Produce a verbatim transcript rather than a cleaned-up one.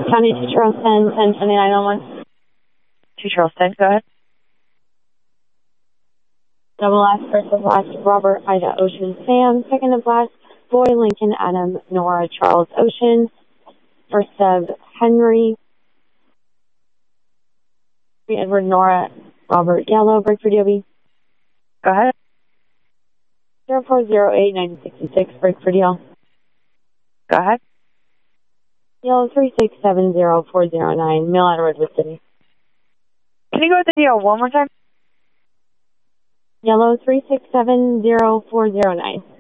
County to Charleston, ten twenty-nine oh one. To Charleston, go ahead. Double last, first of last, Robert, Ida, Ocean, Sam. Second of last, Boy, Lincoln, Adam, Nora, Charles, Ocean. First of Henry, Edward, Nora, Robert, Yellow. Break for D O B. Go ahead. zero four zero eight nine six six. Break for D L. Go ahead. Yellow three six seven zero four zero nine. Mail out of Redwood City. Can you go with the D L one more time? Yellow three six seven zero four zero nine.